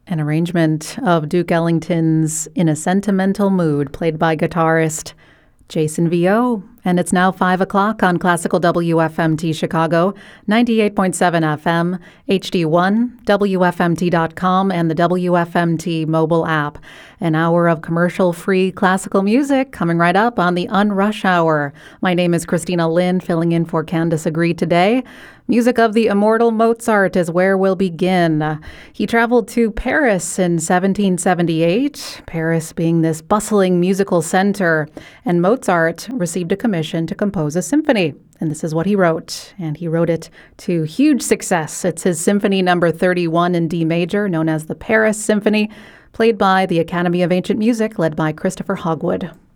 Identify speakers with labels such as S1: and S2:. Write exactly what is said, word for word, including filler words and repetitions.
S1: An arrangement of Duke Ellington's In a Sentimental Mood, played by guitarist Jason Vio. And it's now five o'clock on Classical W F M T Chicago, ninety-eight point seven F M, H D one, W F M T dot com, and the W F M T mobile app. An hour of commercial-free classical music coming right up on the Unrush Hour. My name is Christina Lynn, filling in for Candace Agree today. Music of the immortal Mozart is where we'll begin. He traveled to Paris in seventeen seventy-eight, Paris being this bustling musical center, and Mozart received a commission to compose a symphony. And this is what he wrote, and he wrote it to huge success. It's his Symphony Number thirty-one in D major, known as the Paris Symphony, played by the Academy of Ancient Music, led by Christopher Hogwood.